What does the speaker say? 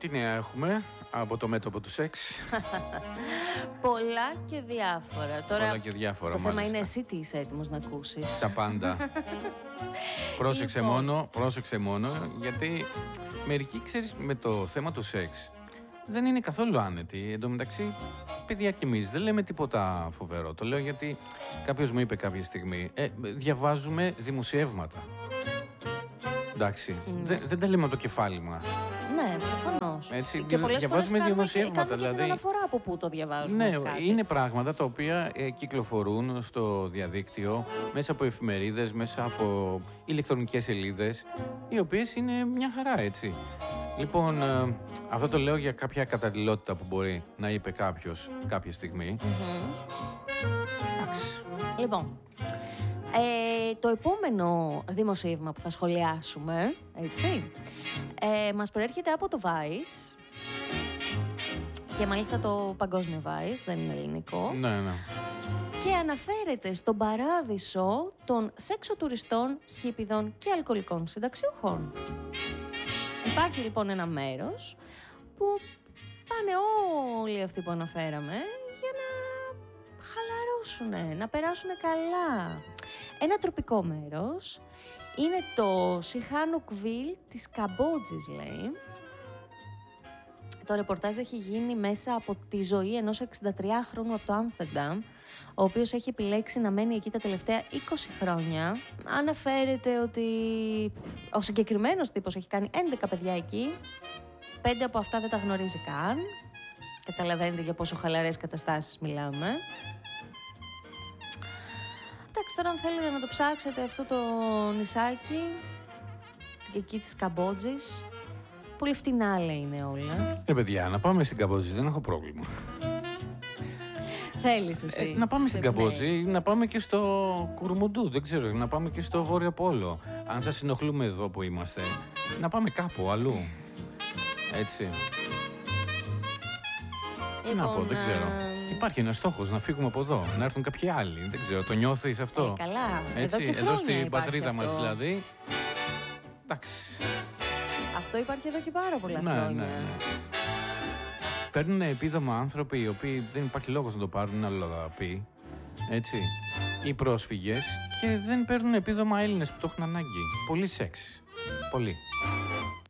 Τι νέα έχουμε από το μέτωπο του σεξ? Πολλά και διάφορα. Τώρα, Πολλά και διάφορα, το θέμα μάλιστα. είναι εσύ τι είσαι έτοιμος να ακούσεις. Τα πάντα. Πρόσεξε μόνο, γιατί μερικοί, ξέρεις, με το θέμα του σεξ δεν είναι καθόλου άνετοι. Εν τω μεταξύ, παιδιά κι εμείς δεν λέμε τίποτα φοβερό. Το λέω γιατί κάποιος μου είπε κάποια στιγμή, διαβάζουμε δημοσιεύματα. Εντάξει, δεν τα λέμε από το κεφάλι μας. Ναι, προφανώς. Έτσι, Και πολλές διαβάζουμε φορές δημοσιεύματα, κάνουμε και την αναφορά από πού το διαβάζουμε. Ναι, κάτι. είναι πράγματα τα οποία κυκλοφορούν στο διαδίκτυο, μέσα από εφημερίδες, μέσα από ηλεκτρονικές σελίδες, οι οποίες είναι μια χαρά, έτσι. Λοιπόν, αυτό το λέω για κάποια καταλληλότητα που μπορεί να είπε κάποιος κάποια στιγμή. Εντάξει. Λοιπόν, το επόμενο δημοσίευμα που θα σχολιάσουμε, έτσι, μας προέρχεται από το Vice και μάλιστα το παγκόσμιο Vice, δεν είναι ελληνικό. Ναι. Και αναφέρεται στον παράδεισο των σεξοτουριστών, χίπηδων και αλκοολικών συνταξιούχων. Υπάρχει λοιπόν ένα μέρος που πάνε όλοι αυτοί που αναφέραμε για να χαλαρώσουν, να περάσουν καλά. Ένα τροπικό μέρος είναι το Σιχάνουκβιλ της Καμπότζης, λέει. Το ρεπορτάζ έχει γίνει μέσα από τη ζωή ενός 63χρονου από το Άμστερνταμ, ο οποίος έχει επιλέξει να μένει εκεί τα τελευταία 20 χρόνια. Αναφέρεται ότι ο συγκεκριμένος τύπος έχει κάνει 11 παιδιά εκεί, 5 από αυτά δεν τα γνωρίζει καν. Καταλαβαίνετε για πόσο χαλαρές καταστάσεις μιλάμε. Εντάξει, τώρα αν θέλετε να το ψάξετε αυτό το νησάκι, εκεί της Καμπότζης, πολύ φτηνά λέει είναι όλα. Παιδιά, να πάμε στην Καμπότζη, δεν έχω πρόβλημα. Θέλεις εσύ. Να πάμε στην Καμπότζη, να πάμε και στο Κουρμουντού, δεν ξέρω, να πάμε και στο Βόρειο Πόλο. Αν σας ενοχλούμε εδώ που είμαστε, να πάμε κάπου αλλού. Έτσι. Τι να πω, δεν ξέρω. Υπάρχει ένας στόχος να φύγουμε από εδώ, να έρθουν κάποιοι άλλοι. Δεν ξέρω, το νιώθεις αυτό? Καλά. Έτσι, εδώ και εδώ χρόνια στην υπάρχει πατρίδα αυτό. μας δηλαδή. Εντάξει. Αυτό υπάρχει εδώ και πάρα πολλά χρόνια. Ναι. Παίρνουν επίδομα άνθρωποι οι οποίοι δεν υπάρχει λόγος να το πάρουν, αλλά πει. Έτσι. Οι πρόσφυγες, και δεν παίρνουν επίδομα Έλληνες που το έχουν ανάγκη. Πολύ σεξ. Πολύ.